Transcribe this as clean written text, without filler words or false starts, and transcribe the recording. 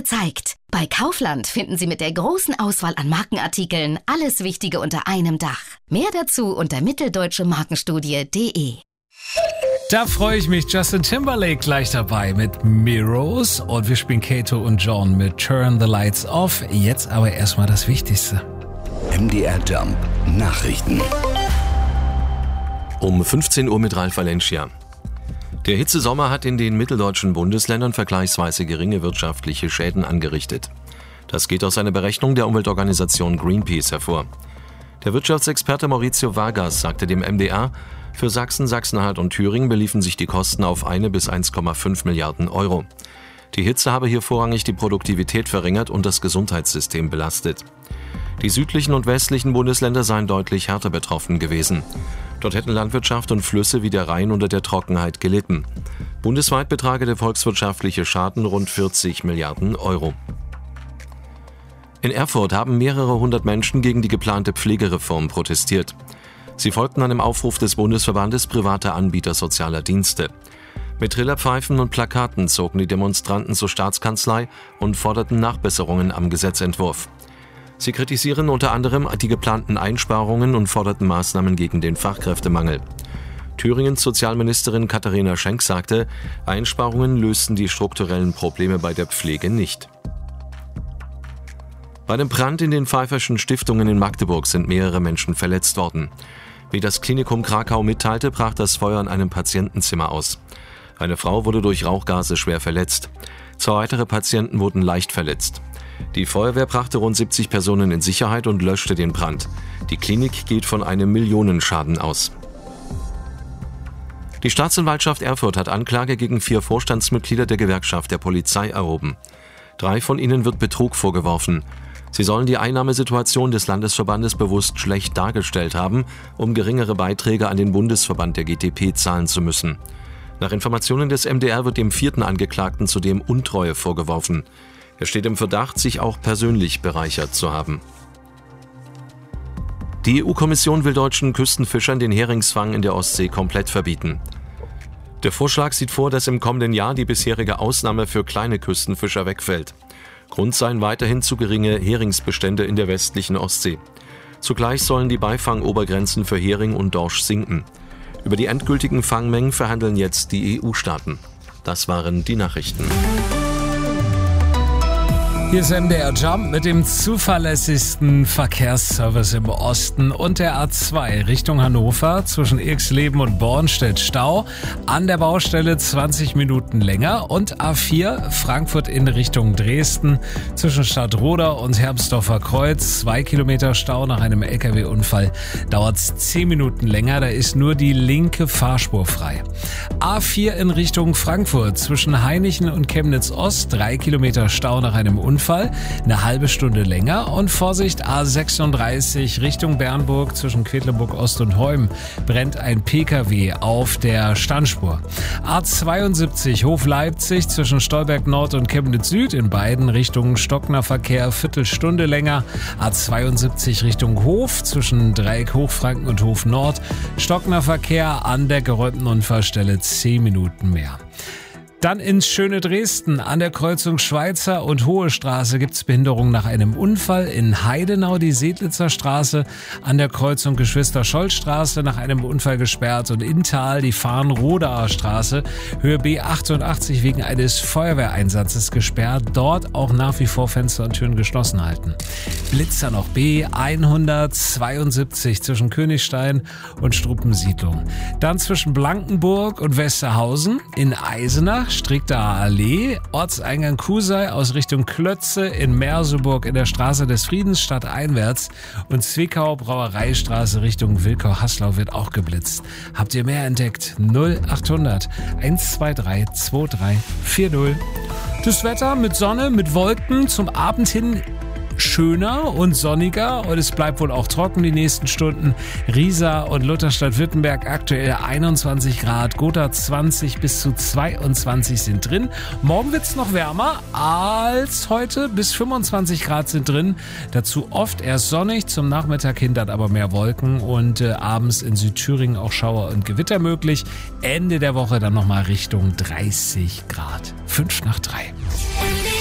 zeigt. Bei Kaufland finden Sie mit der großen Auswahl an Markenartikeln alles Wichtige unter einem Dach. Mehr dazu unter mitteldeutschemarkenstudie.de. Da freue ich mich. Justin Timberlake gleich dabei mit Mirrors und wir spielen Kato und John mit Turn the Lights Off. Jetzt aber erstmal das Wichtigste. MDR Jump Nachrichten. Um 15 Uhr mit Ralf Valencia. Der Hitzesommer hat in den mitteldeutschen Bundesländern vergleichsweise geringe wirtschaftliche Schäden angerichtet. Das geht aus einer Berechnung der Umweltorganisation Greenpeace hervor. Der Wirtschaftsexperte Maurizio Vargas sagte dem MDR, für Sachsen, Sachsen-Anhalt und Thüringen beliefen sich die Kosten auf 1 bis 1,5 Milliarden Euro. Die Hitze habe hier vorrangig die Produktivität verringert und das Gesundheitssystem belastet. Die südlichen und westlichen Bundesländer seien deutlich härter betroffen gewesen. Dort hätten Landwirtschaft und Flüsse wie der Rhein unter der Trockenheit gelitten. Bundesweit betrage der volkswirtschaftliche Schaden rund 40 Milliarden Euro. In Erfurt haben mehrere hundert Menschen gegen die geplante Pflegereform protestiert. Sie folgten einem Aufruf des Bundesverbandes privater Anbieter sozialer Dienste. Mit Trillerpfeifen und Plakaten zogen die Demonstranten zur Staatskanzlei und forderten Nachbesserungen am Gesetzentwurf. Sie kritisieren unter anderem die geplanten Einsparungen und forderten Maßnahmen gegen den Fachkräftemangel. Thüringens Sozialministerin Katharina Schenk sagte, Einsparungen lösten die strukturellen Probleme bei der Pflege nicht. Bei dem Brand in den Pfeifferschen Stiftungen in Magdeburg sind mehrere Menschen verletzt worden. Wie das Klinikum Krakau mitteilte, brach das Feuer in einem Patientenzimmer aus. Eine Frau wurde durch Rauchgase schwer verletzt. 2 weitere Patienten wurden leicht verletzt. Die Feuerwehr brachte rund 70 Personen in Sicherheit und löschte den Brand. Die Klinik geht von einem Millionenschaden aus. Die Staatsanwaltschaft Erfurt hat Anklage gegen 4 Vorstandsmitglieder der Gewerkschaft der Polizei erhoben. 3 von ihnen wird Betrug vorgeworfen. Sie sollen die Einnahmesituation des Landesverbandes bewusst schlecht dargestellt haben, um geringere Beiträge an den Bundesverband der GdP zahlen zu müssen. Nach Informationen des MDR wird dem 4. Angeklagten zudem Untreue vorgeworfen. Er steht im Verdacht, sich auch persönlich bereichert zu haben. Die EU-Kommission will deutschen Küstenfischern den Heringsfang in der Ostsee komplett verbieten. Der Vorschlag sieht vor, dass im kommenden Jahr die bisherige Ausnahme für kleine Küstenfischer wegfällt. Grund seien weiterhin zu geringe Heringsbestände in der westlichen Ostsee. Zugleich sollen die Beifangobergrenzen für Hering und Dorsch sinken. Über die endgültigen Fangmengen verhandeln jetzt die EU-Staaten. Das waren die Nachrichten. Hier ist MDR Jump mit dem zuverlässigsten Verkehrsservice im Osten und der A2 Richtung Hannover zwischen Irxleben und Bornstedt Stau. An der Baustelle 20 Minuten länger und A4 Frankfurt in Richtung Dresden zwischen Stadtroda und Herbstdorfer Kreuz. 2 Kilometer Stau nach einem LKW-Unfall. Dauert 10 Minuten länger, da ist nur die linke Fahrspur frei. A4 in Richtung Frankfurt zwischen Hainichen und Chemnitz Ost. 3 Kilometer Stau nach einem Unfall. Eine halbe Stunde länger und Vorsicht A36 Richtung Bernburg zwischen Quedlinburg Ost und Heum brennt ein PKW auf der Standspur. A72 Hof Leipzig zwischen Stolberg Nord und Chemnitz Süd in beiden Richtungen stockender Verkehr, Viertelstunde länger. A72 Richtung Hof zwischen Dreieck Hochfranken und Hof Nord stockender Verkehr, an der geräumten Unfallstelle 10 Minuten mehr. Dann ins schöne Dresden. An der Kreuzung Schweizer und Hohe Straße gibt's Behinderung nach einem Unfall. In Heidenau die Sedlitzer Straße. An der Kreuzung Geschwister-Scholl-Straße nach einem Unfall gesperrt. Und in Thal die Farnrodaer Straße, Höhe B88 wegen eines Feuerwehreinsatzes gesperrt. Dort auch nach wie vor Fenster und Türen geschlossen halten. Blitzer noch B172 zwischen Königstein und Struppensiedlung. Dann zwischen Blankenburg und Westerhausen in Eisenach. Strickter Allee, Ortseingang Kusei aus Richtung Klötze in Merseburg in der Straße des Friedens stadteinwärts und Zwickau Brauereistraße Richtung Wilkau-Haslau wird auch geblitzt. Habt ihr mehr entdeckt? 0800 123 2340. Das Wetter mit Sonne, mit Wolken zum Abend hin schöner und sonniger und es bleibt wohl auch trocken die nächsten Stunden. Riesa und Lutherstadt-Württemberg aktuell 21 Grad, Gotha 20 bis zu 22 sind drin. Morgen wird's noch wärmer als heute, bis 25 Grad sind drin. Dazu oft erst sonnig, zum Nachmittag hin dann aber mehr Wolken und abends in Südthüringen auch Schauer und Gewitter möglich. Ende der Woche dann nochmal Richtung 30 Grad. 5 nach 3.